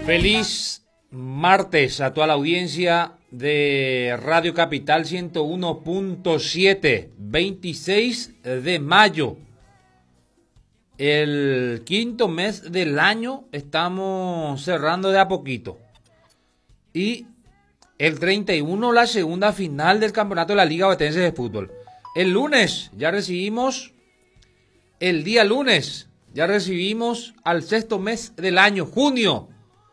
Feliz martes a toda la audiencia de Radio Capital 101.7, 26 de mayo, el quinto mes del año, estamos cerrando de a poquito. Y el 31, la segunda final del campeonato de la Liga Ovetense de Fútbol. El lunes ya recibimos, el día lunes ya recibimos al sexto mes del año, junio.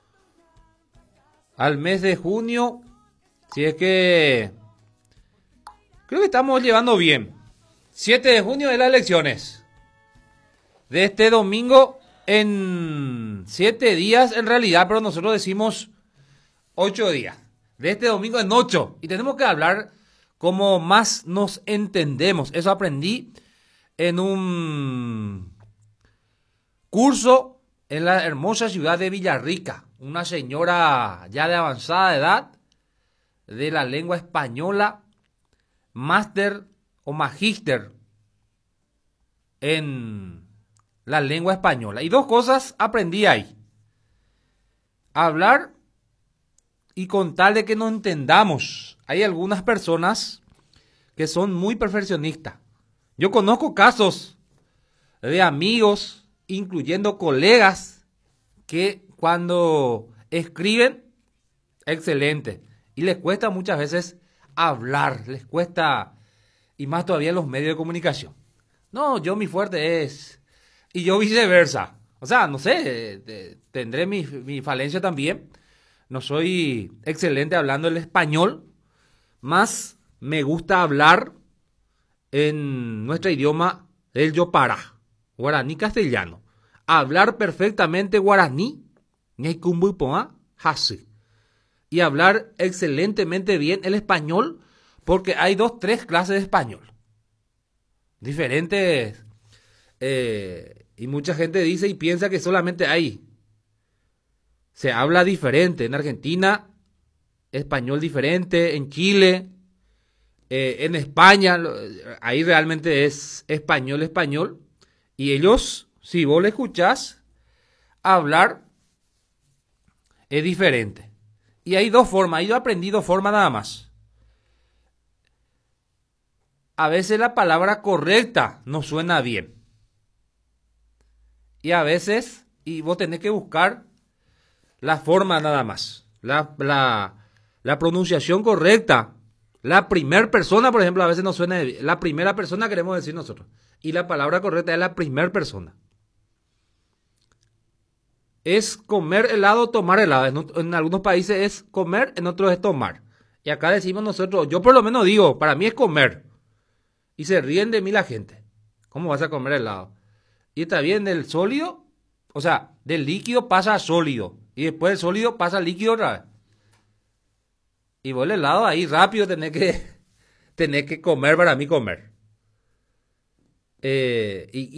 Al mes de junio, si es que creo que estamos llevando bien. 7 de junio de las elecciones. De este domingo en 7 días en realidad, pero nosotros decimos 8 días. De este domingo en 8. Y tenemos que hablar como más nos entendemos. Eso aprendí en un curso en la hermosa ciudad de Villarrica. Una señora ya de avanzada edad de la lengua española, máster o magíster en la lengua española. Y dos cosas aprendí ahí. Hablar y con tal de que nos entendamos. Hay algunas personas que son muy perfeccionistas. Yo conozco casos de amigos, incluyendo colegas, que cuando escriben, excelente. Y les cuesta muchas veces hablar, les cuesta, y más todavía en los medios de comunicación. No, yo mi fuerte es, y yo viceversa. O sea, no sé, tendré mi falencia también. No soy excelente hablando el español, más me gusta hablar en nuestro idioma el Yopara, guaraní castellano. Hablar perfectamente guaraní, y hablar excelentemente bien el español, porque hay 2-3 clases de español diferentes, y mucha gente dice y piensa que solamente hay. Se habla diferente en Argentina, español diferente, en Chile, en España, ahí realmente es español, y ellos, si vos le escuchás hablar, es diferente. Y hay dos formas, yo aprendí 2 formas nada más. A veces la palabra correcta no suena bien. Y a veces, y vos tenés que buscar la forma nada más. La pronunciación correcta. La primera persona, por ejemplo, a veces no suena bien. La primera persona queremos decir nosotros. Y la palabra correcta es la primera persona. Es comer helado, tomar helado. En algunos países es comer, en otros es tomar. Y acá decimos nosotros, yo por lo menos digo, para mí es comer. Y se ríen de mí la gente. ¿Cómo vas a comer helado? Y está bien, del sólido, o sea, del líquido pasa a sólido. Y después del sólido pasa al líquido otra vez. Y vos el helado ahí rápido tenés que comer para mí comer. Y